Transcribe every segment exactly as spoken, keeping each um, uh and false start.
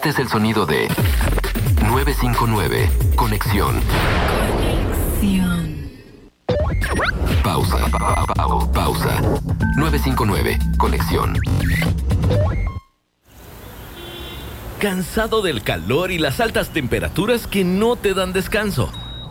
Este es el sonido de nueve cinco nueve. Conexión. Conexión. Pausa. Pa- pa- pa- pausa. nueve cinco nueve. Conexión. ¿Cansado del calor y las altas temperaturas que no te dan descanso?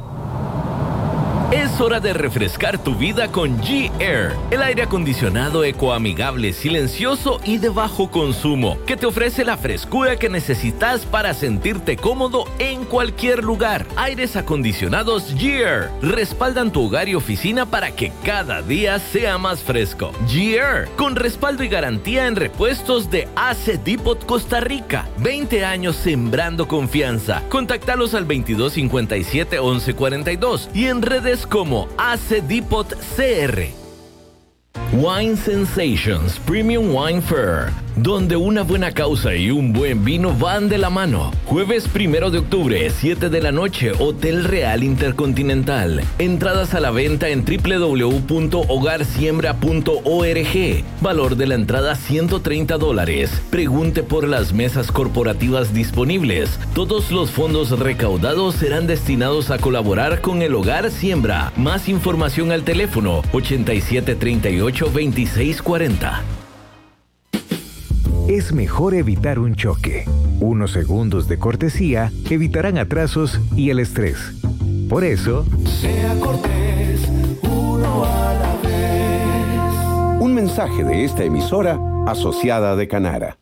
Es hora de refrescar tu vida con G-Air, el aire acondicionado ecoamigable, silencioso y de bajo consumo, que te ofrece la frescura que necesitas para sentirte cómodo en cualquier lugar. Aires acondicionados G-Air respaldan tu hogar y oficina para que cada día sea más fresco. G-Air, con respaldo y garantía en repuestos de A C Depot Costa Rica. veinte años sembrando confianza. Contáctalos al veintidós cincuenta y siete once cuarenta y dos y en redes como A C Depot C R. Wine Sensations Premium Wine Fair, donde una buena causa y un buen vino van de la mano. Jueves primero de octubre, siete de la noche, Hotel Real Intercontinental. Entradas a la venta en doble u doble u doble u punto hogar siembra punto org. Valor de la entrada ciento treinta dólares. Pregunte por las mesas corporativas disponibles. Todos los fondos recaudados serán destinados a colaborar con el Hogar Siembra. Más información al teléfono ochenta y siete treinta y ocho veintiséis cuarenta. Es mejor evitar un choque. Unos segundos de cortesía evitarán atrasos y el estrés. Por eso, sea cortés, uno a la vez. Un mensaje de esta emisora asociada de Canara.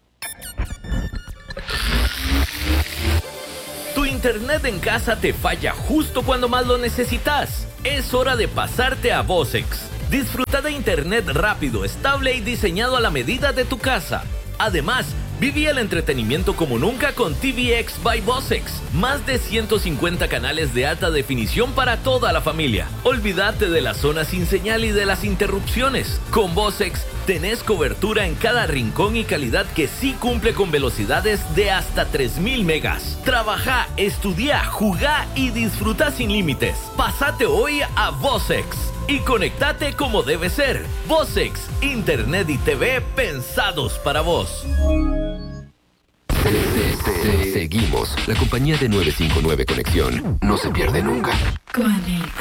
Tu internet en casa te falla justo cuando más lo necesitas. Es hora de pasarte a Vosex. Disfruta de internet rápido, estable y diseñado a la medida de tu casa. Además, viví el entretenimiento como nunca con T V X by Vosex. Más de ciento cincuenta canales de alta definición para toda la familia. Olvídate de las zonas sin señal y de las interrupciones. Con Vosex tenés cobertura en cada rincón y calidad que sí cumple con velocidades de hasta tres mil megas. Trabaja, estudia, jugá y disfruta sin límites. Pásate hoy a Vosex y conectate como debe ser. Vosex, internet y T V pensados para vos. Seguimos. La compañía de nueve cinco nueve Conexión no se pierde nunca. Conexión.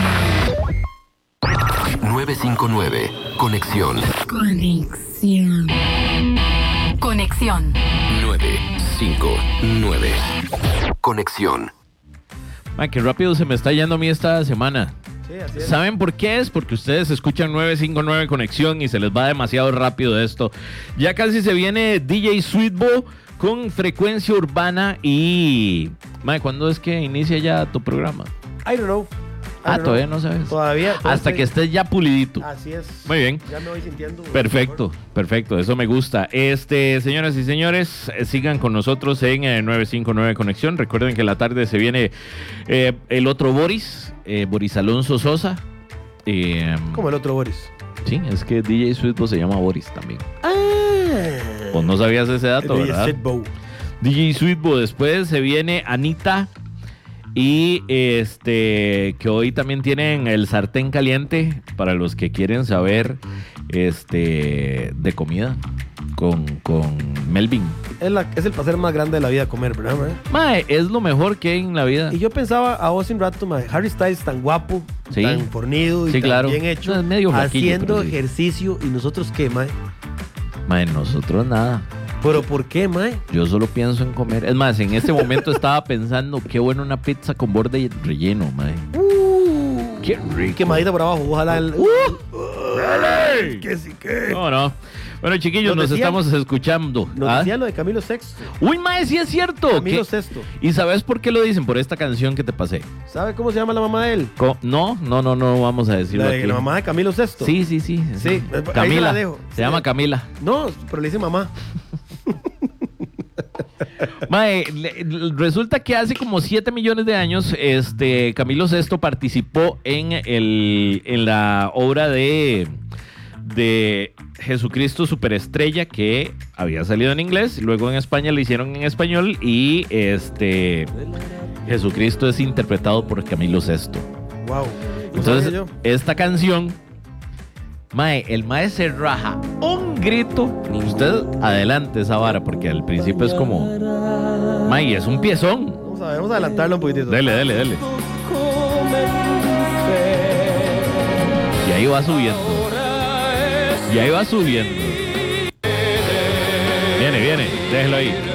nueve cinco nueve Conexión. Conexión. Conexión. nueve cinco nueve Conexión. Man, qué rápido se me está yendo a mí esta semana. Sí, así es. ¿Saben por qué es? Porque ustedes escuchan nueve cinco nueve Conexión y se les va demasiado rápido esto. Ya casi se viene D J Sweetbo con Frecuencia Urbana y... Man, ¿cuándo es que inicia ya tu programa? I don't know. I Ah, don't todavía know. no sabes. Todavía. todavía Hasta estoy- que estés ya pulidito. Así es. Muy bien. Ya me voy sintiendo. Perfecto, perfecto, eso me gusta. Este, señoras y señores, eh, sigan con nosotros en eh, nueve cinco nueve Conexión. Recuerden que en la tarde se viene eh, el otro Boris, eh, Boris Alonso Sosa. Eh, Como el otro Boris. sí, es que D J Sweetbo se llama Boris también. Ah. Pues no sabías ese dato, El ¿verdad? Sweetbo. D J Sweetbo, después se viene Anita y este que hoy también tienen el sartén caliente para los que quieren saber este de comida con, con Melvin. Es, la, es el placer más grande de la vida comer, ¿verdad, mae? Mae, es lo mejor que hay en la vida. Y yo pensaba a vos un rato, mae, Harry Styles tan guapo, Sí. tan fornido y Sí, tan claro. bien hecho, Es medio flaquillo, haciendo pero sí. ejercicio, y nosotros qué, mae. Mae, nosotros nada. Pero ¿por qué, mae? Yo solo pienso en comer. Es más, en este momento estaba pensando qué bueno una pizza con borde relleno, mae. Uh, Qué rico. quemadita por abajo, ojalá el... Uh, Ay, que sí que... No, no. Bueno, chiquillos, Nos nos decían- estamos escuchando. Nos ¿Ah? decía lo de Camilo Sexto. Uy, mae, sí es cierto. Camilo ¿Qué? Sexto. ¿Y sabes por qué lo dicen? Por esta canción que te pasé. ¿Sabe cómo se llama la mamá de él? Co- No, no, no, no vamos a decirlo La, de- aquí. la mamá de Camilo Sexto. Sí, sí, sí. Sí, ahí se Camila. la dejo. Se Sí. llama Camila. No, pero le dice mamá. Mae, le- le- resulta que hace como siete millones de años, este, Camilo Sexto participó en, el, en la obra de, de Jesucristo Superestrella, que había salido en inglés, luego en España le hicieron en español y este Jesucristo es interpretado por Camilo Sexto. Wow. Entonces, esta canción, mae, el mae se raja un grito, usted adelante esa vara, porque al principio es como... May, es un piezón. Vamos a ver, vamos a adelantarlo un poquitito. Dele, dele, dele. Y ahí va subiendo. Y ahí va subiendo. Viene, viene, déjelo ahí.